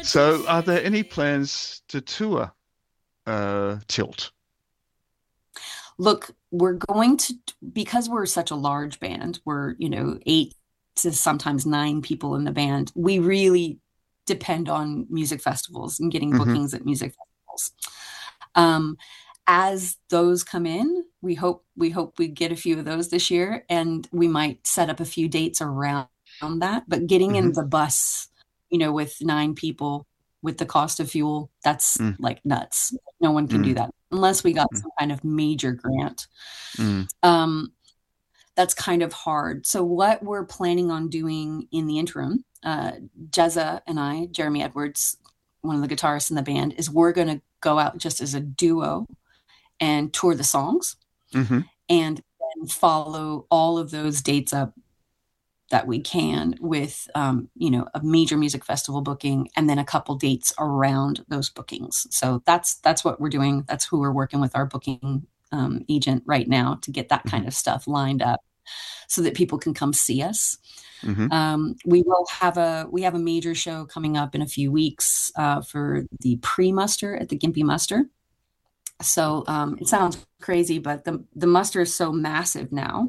So, are there any plans to tour Tilt? Look, we're going to, because we're such a large band, we're, eight to sometimes nine people in the band. We really depend on music festivals and getting Hmm. bookings at music festivals. Um, as those come in, we hope we get a few of those this year, and we might set up a few dates around that. But getting in Hmm. the bus, with nine people with the cost of fuel, that's Mm, like nuts. No one can do mm, that unless we got mm, some kind of major grant. mm, Um, that's kind of hard. So what we're planning on doing in the interim, Jezza and I, Jeremy Edwards, one of the guitarists in the band, is we're going to go out just as a duo and tour the songs hmm. and then follow all of those dates up that we can with a major music festival booking and then a couple dates around those bookings. So that's what we're doing. That's who we're working with, our booking agent right now, to get that Hmm. kind of stuff lined up so that people can come see us. Hmm. We have a major show coming up in a few weeks for the pre-muster at the Gimpy Muster. So it sounds crazy, but the muster is so massive now,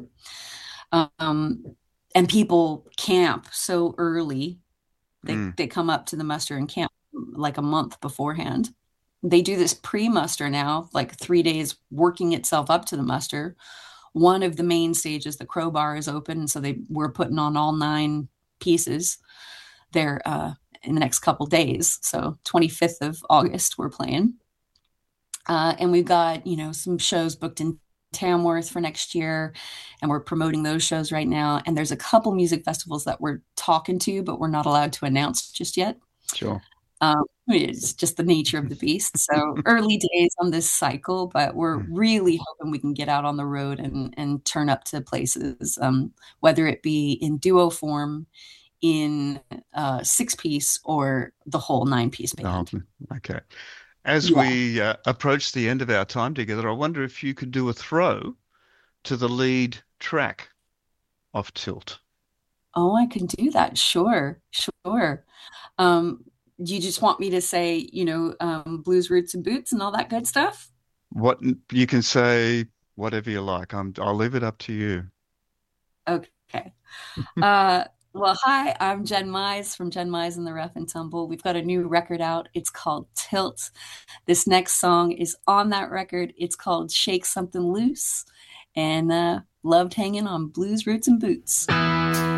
um, and people camp so early. They Mm. they come up to the muster and camp like a month beforehand. They do this pre-muster now, like 3 days working itself up to the muster. One of the main stages, the crowbar, is open, so we're putting on all nine pieces there in the next couple days. So 25th of August we're playing. And we've got, some shows booked in Tamworth for next year, and we're promoting those shows right now. And there's a couple music festivals that we're talking to, but we're not allowed to announce just yet. Sure. It's just the nature of the beast. So early days on this cycle, but we're Mm. really hoping we can get out on the road and turn up to places, whether it be in duo form, in six piece, or the whole nine-piece Oh, band. okay. As Yeah. we approach the end of our time together, I wonder if you could do a throw to the lead track of Tilt. Oh, I can do that. Sure, sure. Um, do you just want me to say, blues roots and boots and all that good stuff? What you can say, whatever you like. I'll leave it up to you. Okay. Uh, well, hi, I'm Jen Mize from Jen Mize and the Rough and Tumble. We've got a new record out. It's called Tilt. This next song is on that record. It's called Shake Something Loose, and loved hanging on blues roots and boots.